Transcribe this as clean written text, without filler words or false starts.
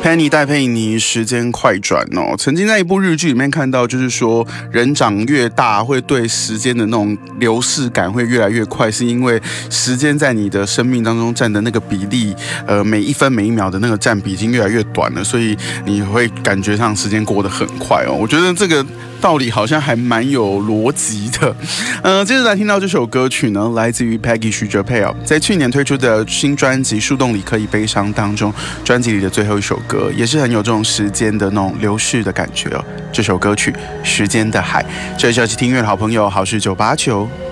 Penny 戴佩妮，时间快转哦。曾经在一部日剧里面看到，就是说人长越大，会对时间的那种流逝感会越来越快，是因为时间在你的生命当中占的那个比例，每一分每一秒的那个占比已经越来越短了，所以你会感觉上时间过得很快哦。我觉得这个道理好像还蛮有逻辑的。接着来听到这首歌曲呢，来自于 Peggy 徐哲佩在去年推出的新专辑《树洞里可以悲伤》当中，专辑里的最后一首歌，也是很有这种时间的那种流逝的感觉哦。这首歌曲《时间的海》，这里是要去听音乐的好朋友好事989。